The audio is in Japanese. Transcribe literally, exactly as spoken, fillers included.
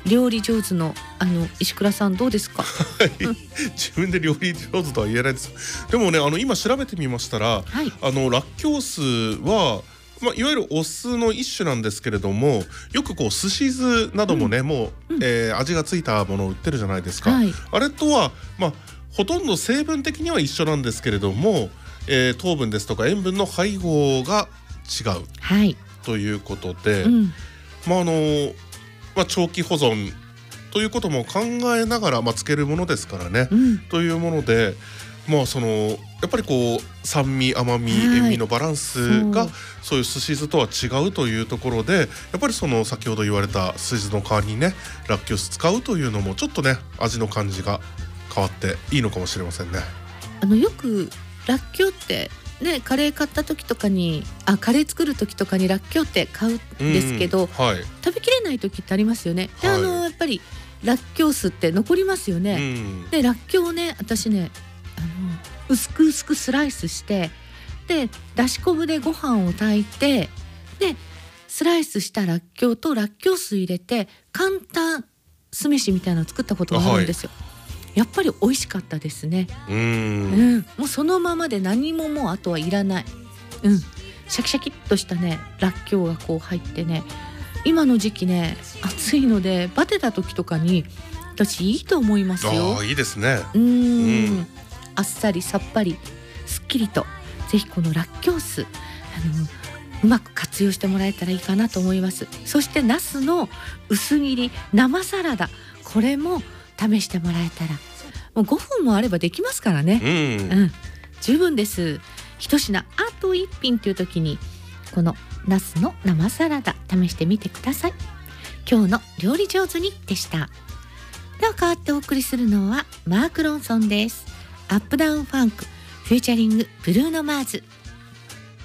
料理上手のあの石倉さんどうですか？ うん、自分で料理上手とは言えないです。でもね、あの今調べてみましたら、 はい、 あのらっきょう酢は、まあ、いわゆるお酢の一種なんですけれども、よくこう寿司酢などもね、うん、もう、うん、えー、味がついたものを売ってるじゃないですか、はい、あれとは、まあ、ほとんど成分的には一緒なんですけれども、えー、糖分ですとか塩分の配合が違う、はい、ということで、うん、まああのまあ、長期保存ということも考えながら、まあ、つけるものですからね、うん、というもので、まあそのやっぱりこう酸味甘み塩味のバランスがそういう寿司酢とは違うというところで、やっぱりその先ほど言われたすじの代わりにねらっきょう酢使うというのもちょっとね味の感じが変わっていいのかもしれませんね。 あのよくらっきょうってね、カレー買った時とかにあカレー作る時とかにらっきょうって買うんですけど、はい、食べきれない時ってありますよね。で、はい、あのやっぱりらっきょう酢って残りますよね。でらっきょうをね私ねあの薄く薄くスライスしてでだし昆布でご飯を炊いてでスライスしたらっきょうとらっきょう酢入れて簡単酢飯みたいなのを作ったことがあるんですよ。はい、やっぱり美味しかったですね。うん、うん、もうそのままで何ももうあとはいらない、うん、シャキシャキっとしたねらっきょうがこう入ってね、今の時期ね暑いのでバテた時とかに私いいと思いますよ。 あ、いいですね。 うーん、うん、あっさりさっぱりすっきりとぜひこのらっきょう酢あのうまく活用してもらえたらいいかなと思います。そしてナスの薄切り生サラダ、これも試してもらえたらもうごふんもあればできますからね、うんうん、十分です。一品あと一品という時にこのナスの生サラダ試してみてください。今日の料理上手にでした。では代わってお送りするのはマーク・ロンソンです。アップダウンファンクフューチャリングブルーノ・マーズ。